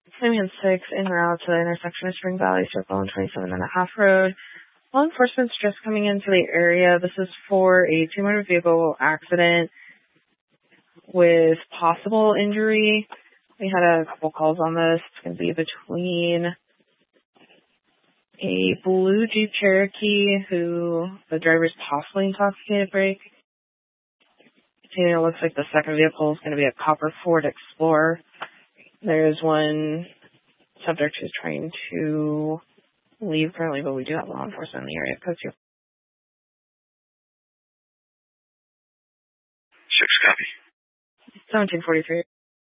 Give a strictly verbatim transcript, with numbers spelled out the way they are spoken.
Claiming six en route to the intersection of Spring Valley Circle and twenty-seven and a half Road. Law enforcement's just coming into the area. This is for a two-motor vehicle accident with possible injury. We had a couple calls on this. It's going to be between a blue Jeep Cherokee who the driver's possibly intoxicated brake. It looks like the second vehicle is going to be a copper Ford Explorer. There's one subject who's trying to leave currently, but we do have law enforcement in the area. Code two. Six copy. seventeen forty-three.